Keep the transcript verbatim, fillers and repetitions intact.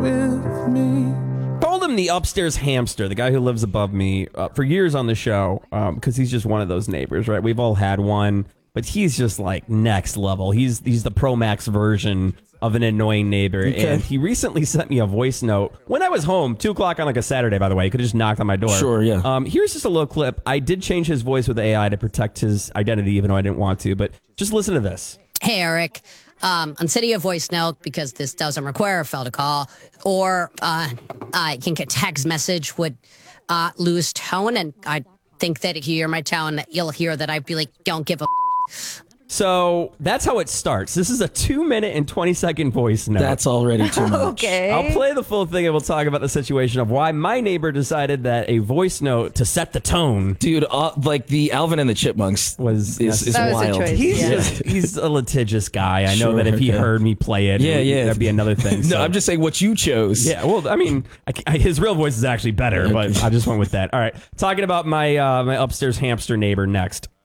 with me. Called him the upstairs hamster, the guy who lives above me, uh, for years on the show, because um, he's just one of those neighbors, right? We've all had one, but he's just like next level. He's he's the Pro Max version of an annoying neighbor. Okay. And he recently sent me a voice note when I was home, two o'clock on like a Saturday, by the way. He could have just knocked on my door. Sure, yeah. Um, here's just a little clip. I did change his voice with A I to protect his identity, even though I didn't want to, but just listen to this. Hey, Eric. Um, I'm sending you a voice note because this doesn't require a phone call, or uh, I think a text message would uh, lose tone, and I think that if you hear my tone, you'll hear that I'd be like, don't give a f-. So that's how it starts. This is a two minute and twenty second voice note. That's already too much. Okay. I'll play the full thing and we'll talk about the situation of why my neighbor decided that a voice note to set the tone, dude, uh, like the Alvin and the Chipmunks was is, is That was a wild. choice. He's Yeah. just he's a litigious guy. I know Sure, that if he okay. heard me play it, Yeah, yeah. that'd be another thing. No, So- I'm just saying what you chose. Yeah, well, I mean, I, I, his real voice is actually better, but I just went with that. All right, talking about my uh, my upstairs hamster neighbor next.